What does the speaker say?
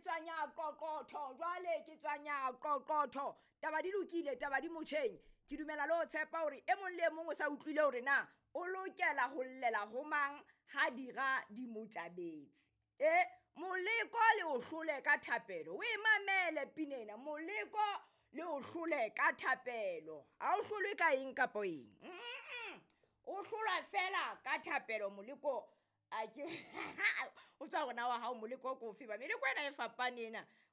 tswanya qoqotho jwale ke tswanya qoqotho taba di lokile taba di motjheng ke dumela le ho tshepa hore e mong le mong o sa utlwile hore na o lokela ho llela ho mang ha dira di motabetse moleko le o hlole ka thapelo o imamele pinena moleko le o hlole ka thapelo ha o hlolwe ka eng kapo eng o hlola fela ka thapelo moleko a ke o tswa gona wa hao moleko kofi ba meleko ena e fapane ena